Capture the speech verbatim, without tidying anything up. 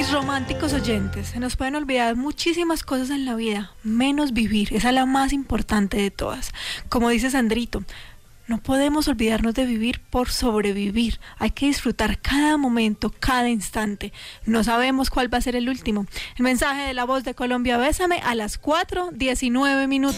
Mis románticos oyentes, se nos pueden olvidar muchísimas cosas en la vida, menos vivir, esa es la más importante de todas. Como dice Sandrito, no podemos olvidarnos de vivir por sobrevivir. Hay que disfrutar cada momento, cada instante. No sabemos cuál va a ser el último. El mensaje de La Voz de Colombia, Bésame, a las cuatro diecinueve minutos.